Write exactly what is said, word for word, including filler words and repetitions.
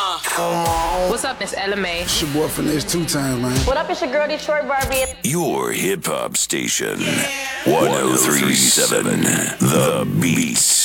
What's up, it's Ella May. It's your boy Finesse two times, man. What up, it's your girl Detroit Barbie. Your hip hop station, one oh three point seven The Beats.